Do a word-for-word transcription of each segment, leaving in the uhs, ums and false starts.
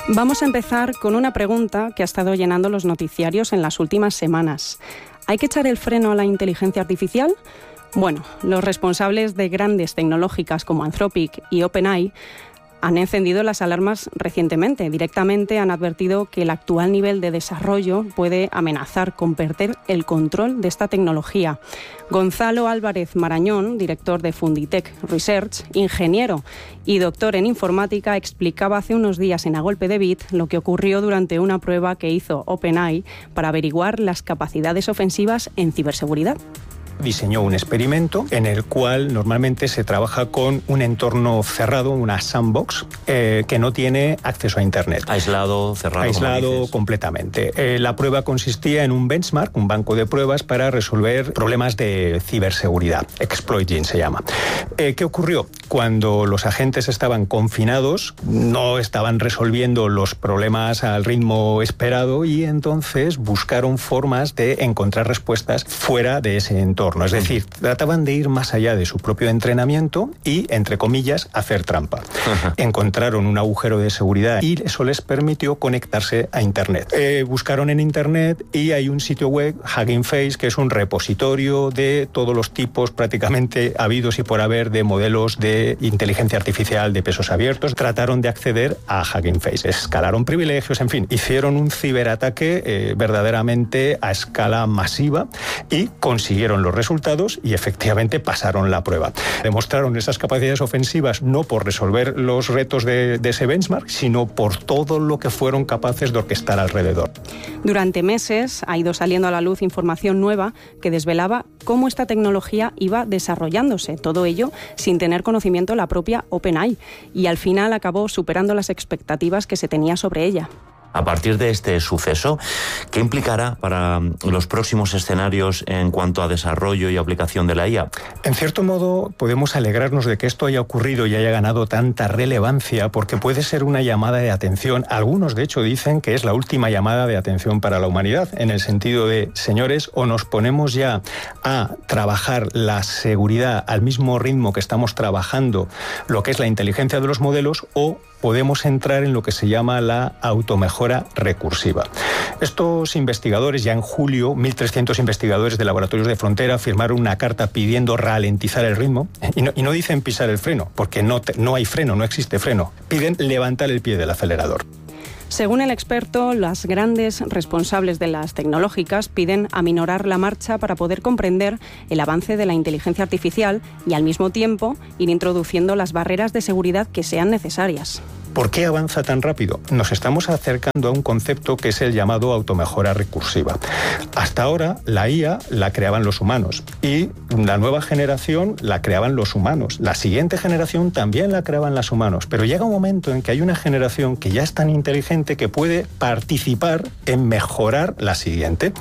Vamos a empezar con una pregunta que ha estado llenando los noticiarios en las últimas semanas. ¿Hay que echar el freno a la inteligencia artificial? Bueno, los responsables de grandes tecnológicas como Anthropic y OpenAI han encendido las alarmas recientemente. Directamente han advertido que el actual nivel de desarrollo puede amenazar con perder el control de esta tecnología. Gonzalo Álvarez Marañón, director de Funditech Research, ingeniero y doctor en informática, explicaba hace unos días en A Golpe de Bit lo que ocurrió durante una prueba que hizo OpenAI para averiguar las capacidades ofensivas en ciberseguridad. Diseñó un experimento en el cual normalmente se trabaja con un entorno cerrado, una sandbox, eh, que no tiene acceso a Internet. Aislado, cerrado. Aislado completamente. Eh, la prueba consistía en un benchmark, un banco de pruebas para resolver problemas de ciberseguridad. Exploiting se llama. Eh, ¿Qué ocurrió? Cuando los agentes estaban confinados, no estaban resolviendo los problemas al ritmo esperado y entonces buscaron formas de encontrar respuestas fuera de ese entorno. Es decir, trataban de ir más allá de su propio entrenamiento y, entre comillas, hacer trampa. Ajá. Encontraron un agujero de seguridad y eso les permitió conectarse a Internet. Eh, buscaron en Internet y hay un sitio web, Hugging Face, que es un repositorio de todos los tipos prácticamente habidos y por haber de modelos de inteligencia artificial de pesos abiertos. Trataron de acceder a Hugging Face, escalaron privilegios, en fin, hicieron un ciberataque eh, verdaderamente a escala masiva y consiguieron los resultados y efectivamente pasaron la prueba. Demostraron esas capacidades ofensivas no por resolver los retos de, de ese benchmark, sino por todo lo que fueron capaces de orquestar alrededor. Durante meses ha ido saliendo a la luz información nueva que desvelaba cómo esta tecnología iba desarrollándose, todo ello sin tener conocimiento la propia OpenAI, y al final acabó superando las expectativas que se tenía sobre ella. A partir de este suceso, ¿qué implicará para los próximos escenarios en cuanto a desarrollo y aplicación de la I A? En cierto modo, podemos alegrarnos de que esto haya ocurrido y haya ganado tanta relevancia, porque puede ser una llamada de atención. Algunos, de hecho, dicen que es la última llamada de atención para la humanidad, en el sentido de, señores, o nos ponemos ya a trabajar la seguridad al mismo ritmo que estamos trabajando lo que es la inteligencia de los modelos, o podemos entrar en lo que se llama la automejora recursiva. Estos investigadores, ya en julio, mil trescientos investigadores de Laboratorios de Frontera firmaron una carta pidiendo ralentizar el ritmo, y no, y no dicen pisar el freno, porque no, te, no hay freno, no existe freno. Piden levantar el pie del acelerador. Según el experto, las grandes responsables de las tecnológicas piden aminorar la marcha para poder comprender el avance de la inteligencia artificial y, al mismo tiempo, ir introduciendo las barreras de seguridad que sean necesarias. ¿Por qué avanza tan rápido? Nos estamos acercando a un concepto que es el llamado automejora recursiva. Hasta ahora, la I A la creaban los humanos y la nueva generación la creaban los humanos. La siguiente generación también la creaban los humanos. Pero llega un momento en que hay una generación que ya es tan inteligente que puede participar en mejorar la siguiente.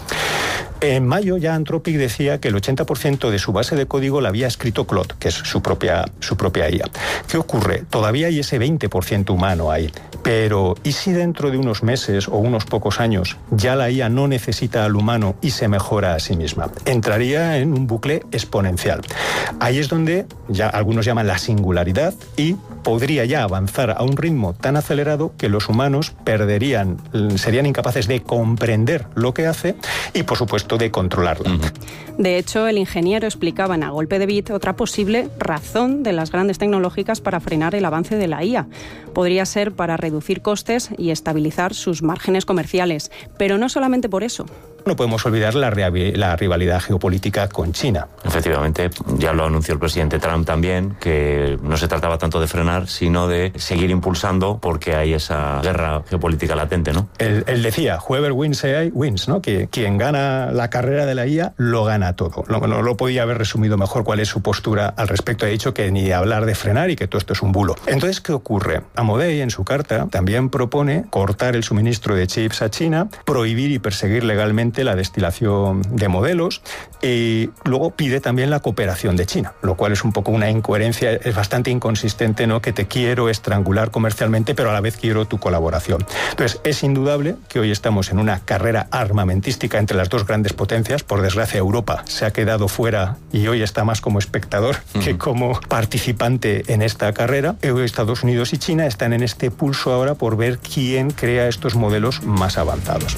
En mayo ya Anthropic decía que el ochenta por ciento de su base de código la había escrito Claude, que es su propia, su propia I A. ¿Qué ocurre? Todavía hay ese veinte por ciento humano ahí. Pero, ¿y si dentro de unos meses o unos pocos años ya la I A no necesita al humano y se mejora a sí misma? Entraría en un bucle exponencial. Ahí es donde ya algunos llaman la singularidad y podría ya avanzar a un ritmo tan acelerado que los humanos perderían, serían incapaces de comprender lo que hace y, por supuesto, de controlarla. De hecho, el ingeniero explicaba en A Golpe de Bit otra posible razón de las grandes tecnológicas para frenar el avance de la I A. Podría ser para reducir costes y estabilizar sus márgenes comerciales, pero no solamente por eso. No podemos olvidar la, la rivalidad geopolítica con China. Efectivamente, ya lo anunció el presidente Trump también, que no se trataba tanto de frenar, sino de seguir impulsando, porque hay esa guerra geopolítica latente, ¿no? Él, él decía, whoever wins A I wins, ¿no? Que quien gana la carrera de la I A lo gana todo. No, no lo podía haber resumido mejor cuál es su postura al respecto. Ha dicho que ni hablar de frenar y que todo esto es un bulo. Entonces, ¿qué ocurre? Amodei, en su carta, también propone cortar el suministro de chips a China, prohibir y perseguir legalmente permite la destilación de modelos y luego pide también la cooperación de China, lo cual es un poco una incoherencia, es bastante inconsistente, ¿no? Que te quiero estrangular comercialmente, pero a la vez quiero tu colaboración. Entonces, es indudable que hoy estamos en una carrera armamentística entre las dos grandes potencias. Por desgracia, Europa se ha quedado fuera y hoy está más como espectador uh-huh. que como participante en esta carrera. Hoy Estados Unidos y China están en este pulso ahora por ver quién crea estos modelos más avanzados.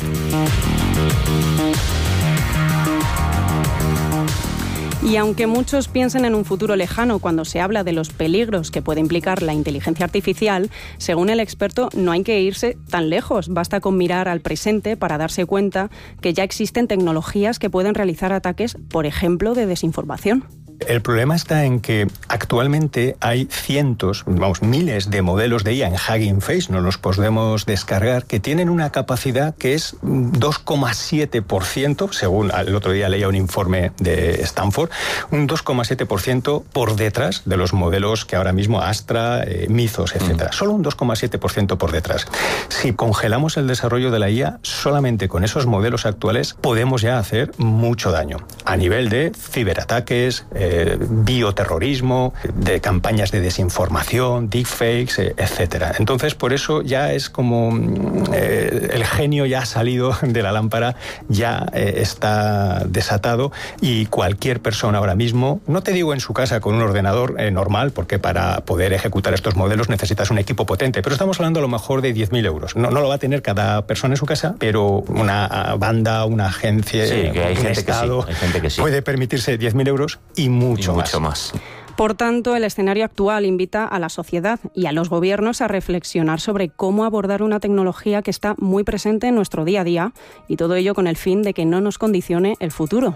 Y aunque muchos piensen en un futuro lejano cuando se habla de los peligros que puede implicar la inteligencia artificial, según el experto, no hay que irse tan lejos. Basta con mirar al presente para darse cuenta que ya existen tecnologías que pueden realizar ataques, por ejemplo, de desinformación. El problema está en que actualmente hay cientos, vamos, miles de modelos de I A en Hugging Face, no los podemos descargar, que tienen una capacidad que es dos coma siete por ciento, según el otro día leía un informe de Stanford, un dos coma siete por ciento por detrás de los modelos que ahora mismo Astra, eh, Mythos, etcétera. Mm. Solo un dos coma siete por ciento por detrás. Si congelamos el desarrollo de la I A, solamente con esos modelos actuales podemos ya hacer mucho daño a nivel de ciberataques, eh, bioterrorismo, de campañas de desinformación, deepfakes, eh, etcétera. Entonces, por eso ya es como eh, el genio ya ha salido de la lámpara, ya eh, está desatado y cualquier persona ahora mismo, no te digo en su casa con un ordenador eh, normal, porque para poder ejecutar estos modelos necesitas un equipo potente, pero estamos hablando a lo mejor de diez mil euros. No, no lo va a tener cada persona en su casa, pero una banda, una agencia, sí, que hay un gente Estado que sí, hay gente que sí. puede permitirse diez mil euros y mucho, y mucho más. más. Por tanto, el escenario actual invita a la sociedad y a los gobiernos a reflexionar sobre cómo abordar una tecnología que está muy presente en nuestro día a día, y todo ello con el fin de que no nos condicione el futuro.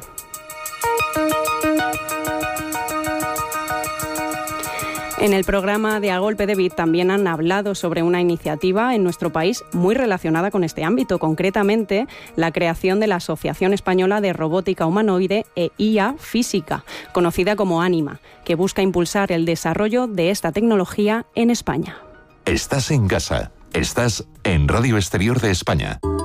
En el programa de A Golpe de Bit también han hablado sobre una iniciativa en nuestro país muy relacionada con este ámbito, concretamente la creación de la Asociación Española de Robótica Humanoide e I A Física, conocida como ANIMA, que busca impulsar el desarrollo de esta tecnología en España. Estás en casa, estás en Radio Exterior de España.